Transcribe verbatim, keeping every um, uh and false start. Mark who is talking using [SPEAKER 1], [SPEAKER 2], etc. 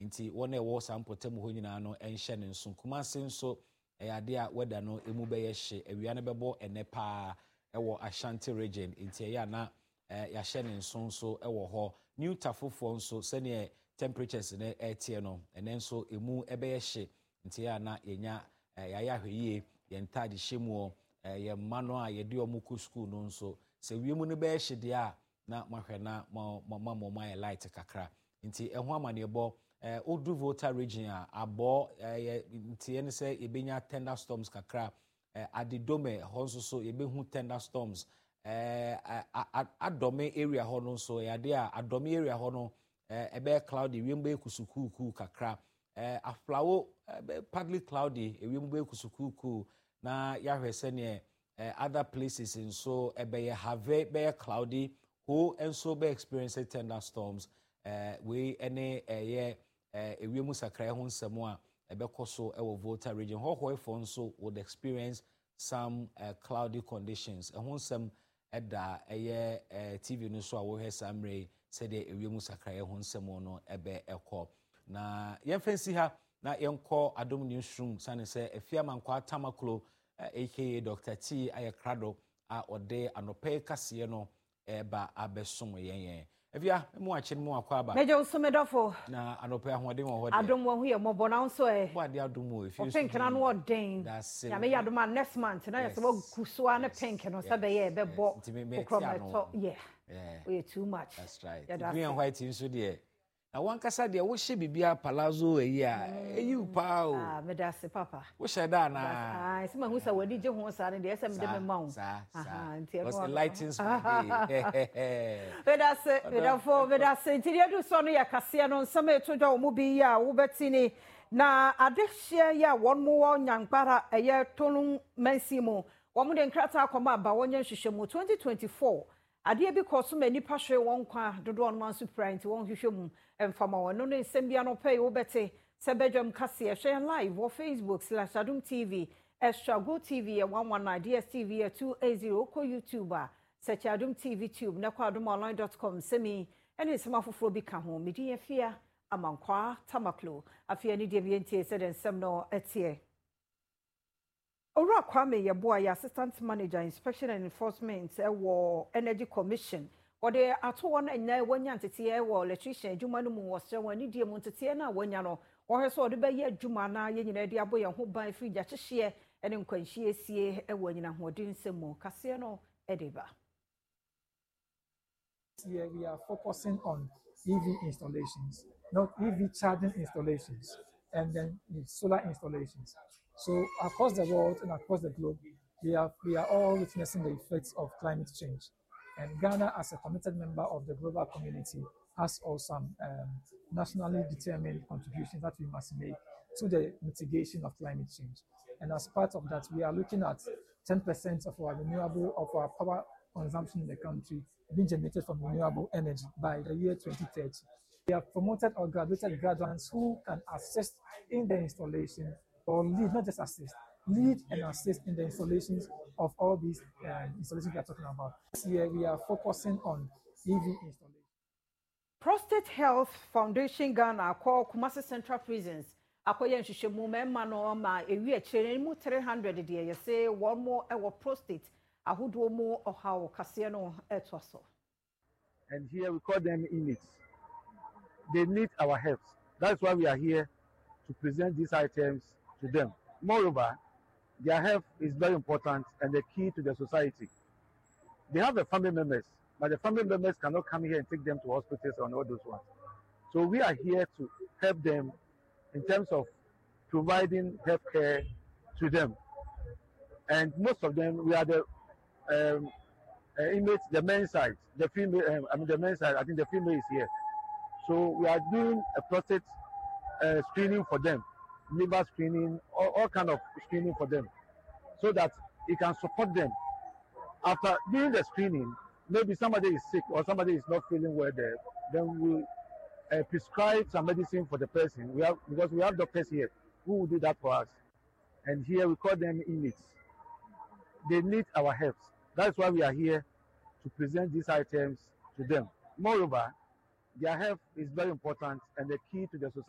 [SPEAKER 1] nti wona e wo sampotem ho nyina no enhye ne nso Kumase nso eyade a weda no emu be ye hye awia ne bebo ene pa ewo Ashanti region nti ya na ya hye ne nso nso ewo ho New Tafofo nso sene temperatures ne etie no ene nso emu ebe ye hye nti ya na yenya ya ya hweye ye ntade hyemu ye mano a ye de omuku school no nso se wiemu ne be ye hye de a na mahwe na mama mama ye light kakra nti eho amanebo eh Odu Volta region a abo eh nti ene se ebenya thunderstorms kakra eh Adidome ho nso so ebehu thunderstorms eh Adome area ho no so yade a Adome area ho no eh ebe cloudy wiembe kusukuku kakra eh Aflawo eh partly cloudy wiembe kusukuku na yahwe se ne eh, other places nso ebe have be cloudy who enso be experience thunderstorms eh we ene eh eh ewiemu sakra ho nsemo a ebekoso ewo Volta region ho ho efo nso would experience some uh, cloudy conditions ehun sem eda eye uh, T V no so a wo he samre said the ewiemu sakra ehun nsemo no ebe ekọ na yemfensi ha na yenko Adom newsroom sane se efia mankwa tamaklo uh, aka Doctor T Ayakrado a ode anope kase no eba abesom yenyen Evia mu ache mu akwa aba
[SPEAKER 2] Meje usomedofo
[SPEAKER 1] na anope ahode wo hode
[SPEAKER 2] Adom wo hu mo bona nso e
[SPEAKER 1] bo ade Adom wo
[SPEAKER 2] efi pink na no den ya me yadom next month na yes wo kusoa na pink no se be ye be bo okrometo yeah yeah too much
[SPEAKER 1] that's right green and white nso de na wankasa de wo hye bibia palazzo eyi a eyi pa o
[SPEAKER 2] ah me da se papa
[SPEAKER 1] wo hye da na
[SPEAKER 2] ah se ma hu sa wadi je ho sa ne de se me de me ma wo
[SPEAKER 1] ah was the lightings day
[SPEAKER 2] me da se me da fo me da se ti de du so no ya kase no nsam eto dwa wo bi ya wo betini na adehye ya won mo wo nyankpara eye tonu mansimo wo mo de nkrata akoma ba wonye nhwehwemu twenty twenty-four ade bi koso mani pahwe won kwa dodo on man superint won hwehwemu emfama won no nsembia no pay wo bete se bedwam kase e share live wo Facebook slash Adom T V extra go T V e one one nine D S T V e two eighty ko YouTube a search Adom T V tube na kwa adom online dot com semi ene sema foforo bi ka ho medi afia amankwa tamaklo afia ni de bi entie se den sem no etie Ora Kwame Yeboa, Assistant Manager, Inspection and Enforcement, ewo Energy Commission. What they ato one and now one entity, ewo electrician, Jumanu was so one idiom Montetiana, one yano, or her sword be ye Jumana, yen idea boy, and who buy free Jachishia, and in Quenchia, see a one in a hodin semo, Cassiano, Ediba.
[SPEAKER 3] Here we are focusing on E V installations, not E V charging installations, and then solar installations. So across the world and across the globe, we are, we are all witnessing the effects of climate change. And Ghana, as a committed member of the global community, has also some um, nationally determined contributions that we must make to the mitigation of climate change. And as part of that, we are looking at ten percent of our renewable, of our power consumption in the country being generated from renewable energy by the year twenty thirty. We have promoted or graduated graduates who can assist in the installation or lead, not just assist, lead and assist in the installations of all these uh, installations we are talking about. This year we are focusing on E V installation.
[SPEAKER 2] Prostate Health Foundation Ghana call Kumasi Central Prisons. Akoye nhwehwemu memma no ma ewi akire mu three hundred de ye say one more ewo prostate ahodo mu ohawo kase no etwaso.
[SPEAKER 4] And here we call them inmates. They need our help. That's why we are here to present these items to them. Moreover, their health is very important and the key to the society. They have the family members, but the family members cannot come here and take them to hospitals and all those ones. So we are here to help them in terms of providing health care to them. And most of them, we are the um, uh, inmates, the men's side, the female, um, I mean the men's side, I think the female is here. So we are doing a prostate uh, screening for them. Liver screening, all, all kind of screening for them, so that it can support them. After doing the screening, maybe somebody is sick or somebody is not feeling well there, then we uh, prescribe some medicine for the person. We have, because we have doctors here who will do that for us. And here we call them inmates. They need our help. That's why we are here to present these items to them. Moreover, their health is very important and the key to the society.